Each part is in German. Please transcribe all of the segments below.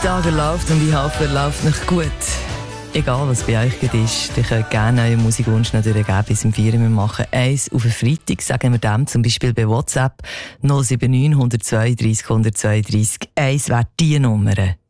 Tage läuft und ich hoffe, er läuft noch gut. Egal, was bei euch gerade ist, ihr könnt gerne euren Musikwunsch natürlich bis im 4 Uhr machen. Eins auf den Freitag, sagen wir dem zum Beispiel bei WhatsApp 079 132 132. Eins wäre die Nummer.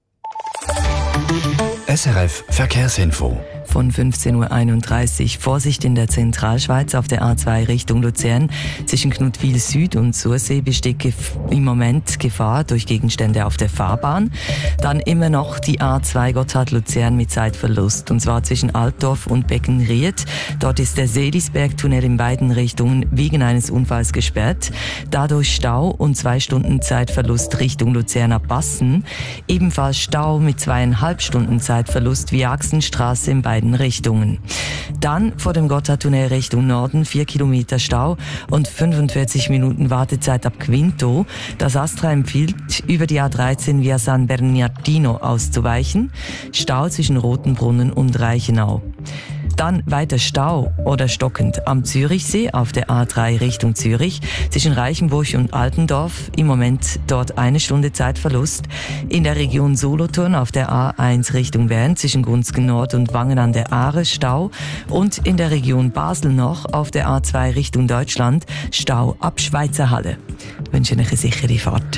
SRF Verkehrsinfo. Von 15.31 Uhr. Vorsicht in der Zentralschweiz auf der A2 Richtung Luzern. Zwischen Knutwil Süd und Sursee besteht im Moment Gefahr durch Gegenstände auf der Fahrbahn. Dann immer noch die A2 Gotthard-Luzern mit Zeitverlust. Und zwar zwischen Altdorf und Beckenried. Dort ist der Seelisberg-Tunnel in beiden Richtungen wegen eines Unfalls gesperrt. Dadurch Stau und 2 Stunden Zeitverlust Richtung Luzerner Bassen. Ebenfalls Stau mit 2,5 Stunden Zeitverlust wie Axenstraße in beiden Richtungen. Dann vor dem Gotthardtunnel Richtung Norden 4 Kilometer Stau und 45 Minuten Wartezeit ab Quinto. Das Astra empfiehlt, über die A13 via San Bernardino auszuweichen. Stau zwischen Rotenbrunnen und Reichenau. Dann weiter Stau oder stockend am Zürichsee auf der A3 Richtung Zürich zwischen Reichenbusch und Altendorf. Im Moment dort 1 Stunde Zeitverlust. In der Region Solothurn auf der A1 Richtung Bern zwischen Gunzgen Nord und Wangen an der Aare Stau. Und in der Region Basel noch auf der A2 Richtung Deutschland Stau ab Schweizerhalle. Ich wünsche euch eine sichere Fahrt.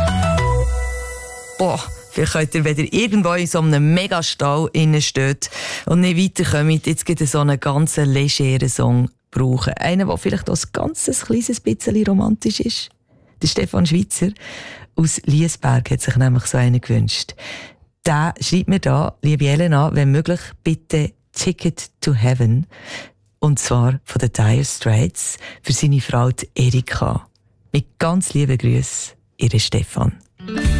Vielleicht könnt ihr, wenn ihr irgendwo in so einem Megastau steht und nicht weiterkommt, jetzt gibt es so einen ganz legeren Song brauchen. Einen, der vielleicht auch ein ganz kleines bisschen romantisch ist. Der Stefan Schweitzer aus Liesberg hat sich nämlich so einen gewünscht. Der schreibt mir da, liebe Elena, wenn möglich, bitte Ticket to Heaven. Und zwar von den Dire Straits für seine Frau Erika. Mit ganz lieben Grüßen, Ihre Stefan.